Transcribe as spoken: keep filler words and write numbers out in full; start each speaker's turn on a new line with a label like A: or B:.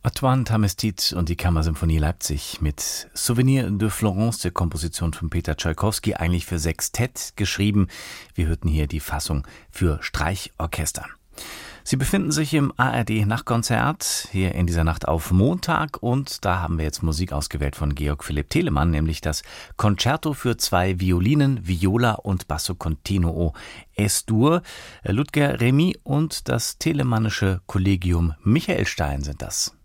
A: Antoine Tamestit und die Kammersymphonie Leipzig mit Souvenir de Florence, der Komposition von Peter Tschaikowski, eigentlich für Sextett geschrieben. Wir hörten hier die Fassung für Streichorchester. Sie befinden sich im A R D-Nachtkonzert hier in dieser Nacht auf Montag und da haben wir jetzt Musik ausgewählt von Georg Philipp Telemann, nämlich das Concerto für zwei Violinen, Viola und Basso Continuo Es-Dur. Ludger Remy und das telemannische Kollegium Michaelstein sind das.